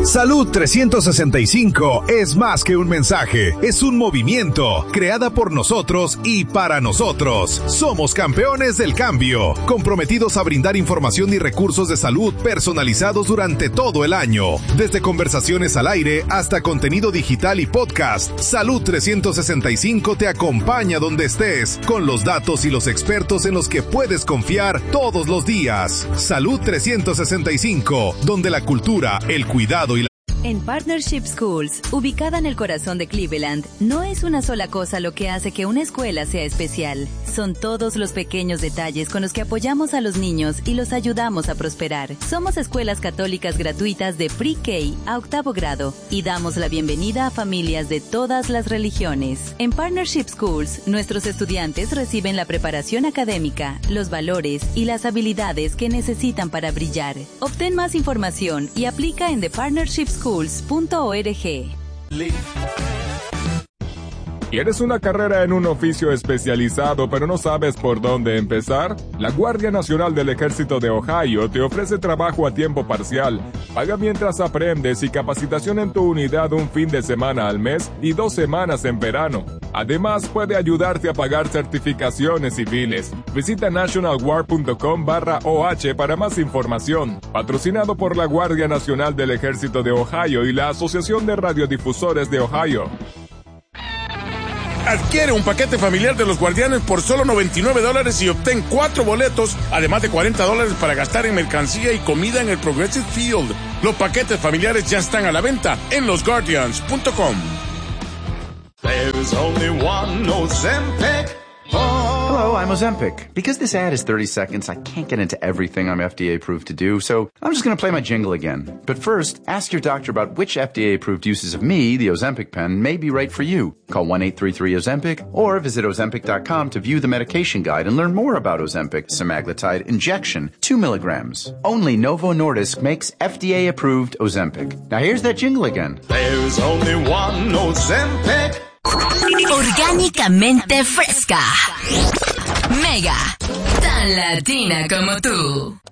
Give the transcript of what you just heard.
Salud 365 es más que un mensaje, es un movimiento, creada por nosotros y para nosotros. Somos campeones del cambio, comprometidos a brindar información y recursos de salud personalizados durante todo el año. Desde conversaciones al aire hasta contenido digital y podcast, Salud 365 te acompaña donde estés, con los datos y los expertos en los que puedes confiar todos los días. Salud 365, donde la cultura, el cuidado y la... En Partnership Schools, ubicada en el corazón de Cleveland, no es una sola cosa lo que hace que una escuela sea especial. Son todos los pequeños detalles con los que apoyamos a los niños y los ayudamos a prosperar. Somos escuelas católicas gratuitas de Pre-K a 8º grado y damos la bienvenida a familias de todas las religiones. En Partnership Schools, nuestros estudiantes reciben la preparación académica, los valores y las habilidades que necesitan para brillar. Obtén más información y aplica en thepartnershipschools.org. ¿Quieres una carrera en un oficio especializado pero no sabes por dónde empezar? La Guardia Nacional del Ejército de Ohio te ofrece trabajo a tiempo parcial, paga mientras aprendes y capacitación en tu unidad un fin de semana al mes y 2 semanas en verano. Además, puede ayudarte a pagar certificaciones civiles. Visita nationalguard.com/OH para más información. Patrocinado por la Guardia Nacional del Ejército de Ohio y la Asociación de Radiodifusores de Ohio. Adquiere un paquete familiar de los Guardianes por solo $99 y obtén 4 boletos, además de $40 para gastar en mercancía y comida en el Progressive Field. Los paquetes familiares ya están a la venta en losguardians.com. There's only one Ozempic. Hello, I'm Ozempic. Because this ad is 30 seconds, I can't get into everything I'm FDA approved to do, so I'm just going to play my jingle again. But first, ask your doctor about which FDA approved uses of me, the Ozempic pen, may be right for you. Call 1-833-OZEMPIC or visit Ozempic.com to view the medication guide and learn more about Ozempic semaglutide injection, 2 milligrams. Only Novo Nordisk makes FDA approved Ozempic. Now here's that jingle again. There's only one Ozempic. Orgánicamente fresca. Mega. Tan latina como tú.